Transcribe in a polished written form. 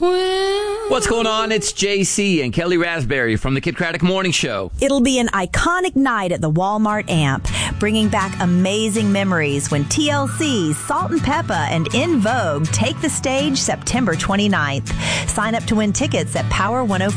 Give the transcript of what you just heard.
What's going on? It's JC and Kelly Raspberry from the Kid Craddock Morning Show. It'll be an iconic night at the Walmart Amp, bringing back amazing memories when TLC, Salt and Peppa, and In Vogue take the stage September 29th. Sign up to win tickets at Power 105.